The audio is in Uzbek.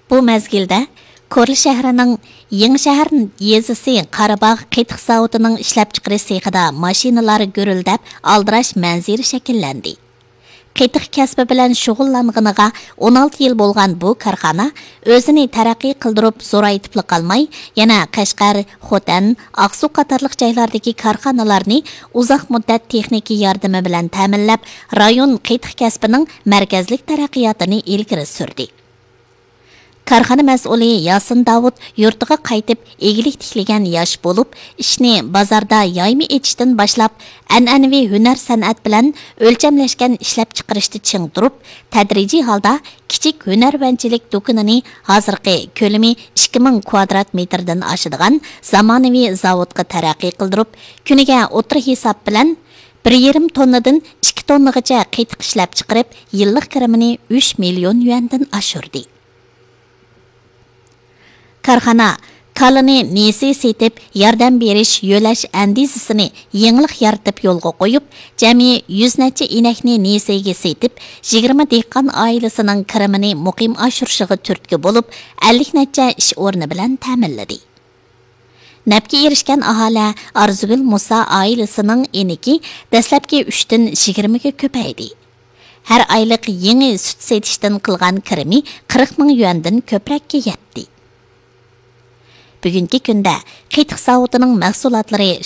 Bu mezgildə Korli şəhərinin Yenişəhər yezisi Qarabağ qetiq zavodining ishlab chiqarish sexida mashinalar gurildab, aldirash manziri shakllandi. Qetiq kasbi bilan shug'ullanganiga 16 yil bo'lgan bu korxona o'zini taraqqiy qildirib zo'raytib qolmay, yana Qashqar, Xotan, Aqsu qatorliq joylardagi korxonalarni uzoq muddat texnik yordami bilan ta'minlab, rayon qetiq kasbining markazlik taraqqiyotini ilgari surdi. Karxana mas'uli Yasin Davud yurtiga qaytib egilik tiklagan yosh bo'lib, ishni bozorda yoymi etishdan boshlab, an'anaviy hunar san'at bilan o'lchamlashgan ishlab chiqarishni ching turib, tadrijiy holda kichik hunarvanchilik do'konini hozirgi ko'lami 2000 kvadrat metrdan oshadigan zamonaviy zavodga taraqqiy qildirib, kuniga o'tir hisob bilan 1,5 tonnadan 2 tonnagacha qetiq ishlab chiqarib, yillik kirimini 3 million yuandan oshirdi. Karxana kalini nesi setib, yordam berish yo'lash andizisini yenglik yaratib yo'lga qo'yib, jami 100 necha inakni nesiga setib, 20 dehqon oilasining kirimini muqim oshirishiga turtki bo'lib, 50 necha ish o'rni bilan ta'minladi. Nabga erishgan aholi Arzugul Musa oilasining eniki dastlabki 3 dan 20 ga ko'paydi. Har oylik yangi sut setishdan qilgan kirimi 40 ming yuandan ko'prakka yetdi. Bugungi kunda qetiq zavodining mahsulotlari